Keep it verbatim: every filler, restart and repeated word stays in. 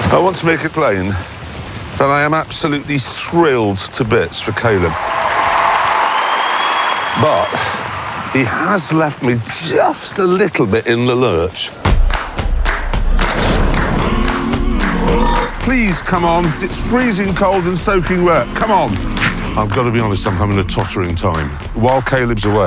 I want to make it plain that I am absolutely thrilled to bits for Caleb. But he has left me just a little bit in the lurch. Please, come on. It's freezing cold and soaking wet. Come on. I've got to be honest, I'm having a tottering time. While Caleb's away,